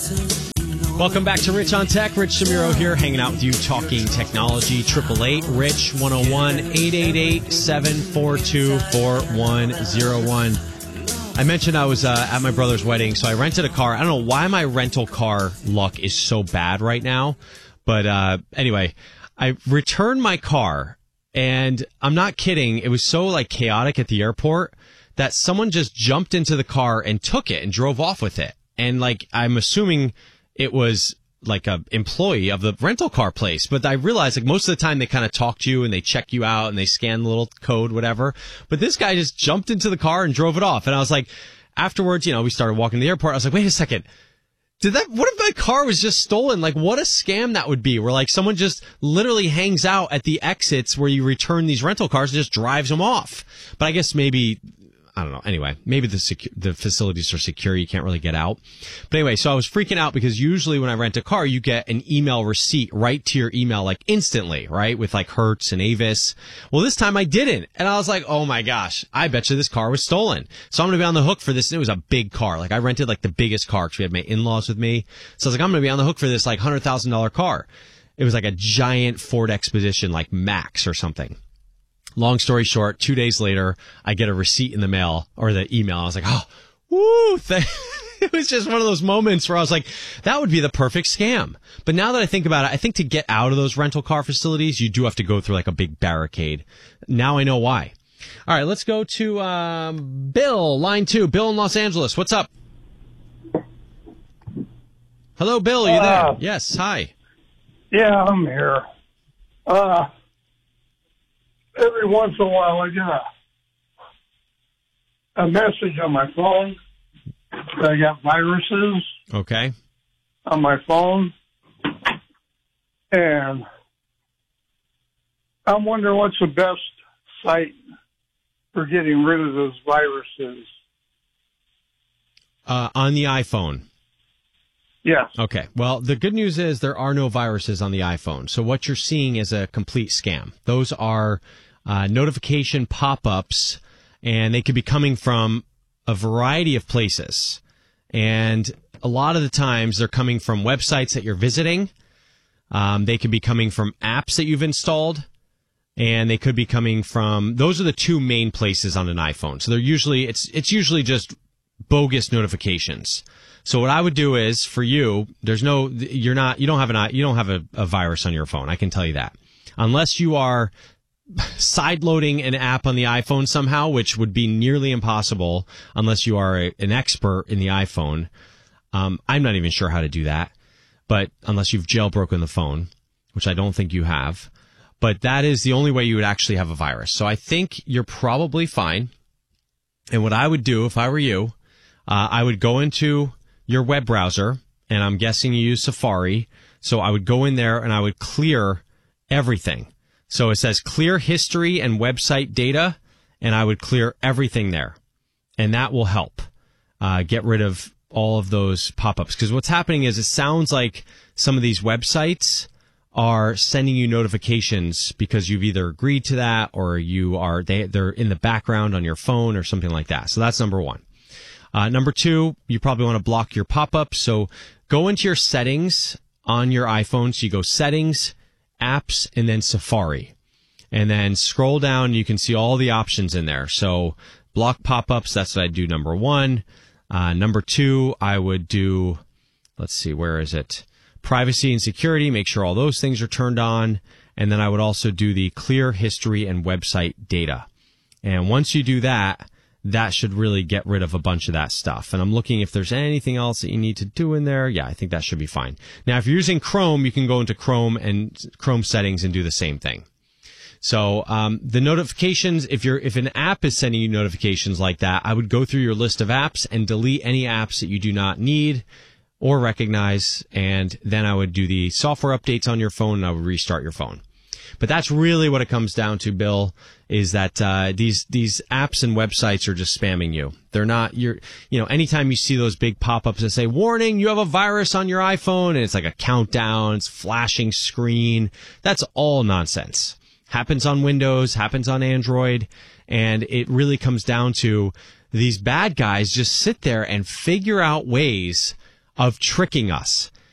Welcome back to Rich on Tech. Rich Samiro here, hanging out with you, talking technology. 888-RICH-101, 888-742-4101. I mentioned I was at my brother's wedding, so I rented a car. I don't know why my rental car luck is so bad right now, but anyway, I returned my car, and I'm not kidding. It was so chaotic at the airport that someone just jumped into the car and took it and drove off with it. And I'm assuming it was a employee of the rental car place. But I realized most of the time they kind of talk to you and they check you out and they scan the little code, whatever. But this guy just jumped into the car and drove it off. And I was afterwards, we started walking to the airport. I was wait a second. What if my car was just stolen? What a scam that would be, where someone just literally hangs out at the exits where you return these rental cars and just drives them off. But I guess maybe, I don't know. Anyway, maybe the facilities are secure. You can't really get out. But anyway, so I was freaking out because usually when I rent a car, you get an email receipt right to your email, instantly, right? With Hertz and Avis. Well, this time I didn't. And I was oh my gosh, I bet you this car was stolen. So I'm going to be on the hook for this. And it was a big car. I rented the biggest car because we had my in-laws with me. So I was I'm going to be on the hook for this $100,000 car. It was a giant Ford Expedition, Max or something. Long story short, 2 days later, I get a receipt in the mail or the email. I was oh, woo! It was just one of those moments where I was that would be the perfect scam. But now that I think about it, I think to get out of those rental car facilities, you do have to go through a big barricade. Now I know why. All right, let's go to Bill, line 2. Bill in Los Angeles. What's up? Hello, Bill. Are you there? Yes. Hi. Yeah, I'm here. Every once in a while I get a message on my phone that I got viruses on my phone. And I'm wondering what's the best site for getting rid of those viruses. On the iPhone. Yes. Okay. Well, the good news is there are no viruses on the iPhone. So what you're seeing is a complete scam. Those are notification pop-ups, and they could be coming from a variety of places. And a lot of the times they're coming from websites that you're visiting. They could be coming from apps that you've installed. And they could be coming from, those are the two main places on an iPhone. So they're usually, it's usually just bogus notifications. So what I would do is, for you, you don't have a virus on your phone. I can tell you that. Unless you are sideloading an app on the iPhone somehow, which would be nearly impossible unless you are an expert in the iPhone. I'm not even sure how to do that, but unless you've jailbroken the phone, which I don't think you have. But that is the only way you would actually have a virus. So I think you're probably fine. And what I would do if I were you, I would go into your web browser, and I'm guessing you use Safari. So I would go in there and I would clear everything. So it says clear history and website data, and I would clear everything there. And that will help get rid of all of those pop-ups. Because what's happening is it sounds like some of these websites are sending you notifications because you've either agreed to that or they're in the background on your phone or something like that. So that's number one. Number two, you probably want to block your pop-ups. So go into your settings on your iPhone. So you go settings, apps, and then Safari. And then scroll down. You can see all the options in there. So block pop-ups. That's what I do. Number one. Number two, I would do, let's see, where is it? Privacy and security. Make sure all those things are turned on. And then I would also do the clear history and website data. And once you do that, that should really get rid of a bunch of that stuff. And I'm looking if there's anything else that you need to do in there. Yeah, I think that should be fine. Now, if you're using Chrome, you can go into Chrome and Chrome settings and do the same thing. So the notifications, if an app is sending you notifications like that, I would go through your list of apps and delete any apps that you do not need or recognize. And then I would do the software updates on your phone and I would restart your phone. But that's really what it comes down to, Bill, is that these apps and websites are just spamming you. They're not, anytime you see those big pop-ups that say, warning, you have a virus on your iPhone, and it's like a countdown, it's flashing screen. That's all nonsense. Happens on Windows, happens on Android, and it really comes down to these bad guys just sit there and figure out ways of tricking us.